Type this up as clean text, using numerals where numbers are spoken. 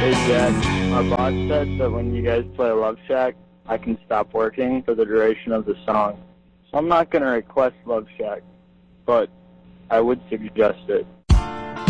Hey Jack, my boss said that when you guys play Love Shack, I can stop working for the duration of the song. So I'm not going to request Love Shack, but I would suggest it.